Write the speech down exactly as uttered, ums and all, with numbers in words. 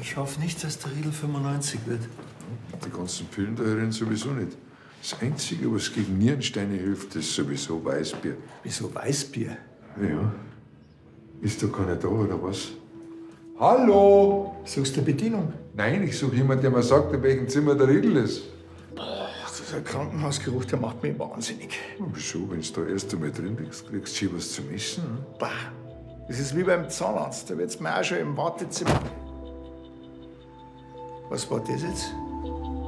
Ich hoffe nicht, dass der Riedel fünfundneunzig wird. Die ganzen Pillen da herin sowieso nicht. Das Einzige, was gegen Nierensteine hilft, ist sowieso Weißbier. Wieso Weißbier? Ja. Ist da keiner da, oder was? Hallo? Suchst du eine Bedienung? Nein, ich suche jemanden, der mir sagt, in welchem Zimmer der Riedel ist. Boah, dieser Krankenhausgeruch, der macht mich wahnsinnig. Wieso? Wenn du da erst einmal drin bist, kriegst du schon was zum Essen. Hm? Bah, das ist wie beim Zahnarzt. Da wird's mir auch schon im Wartezimmer. Was war das jetzt?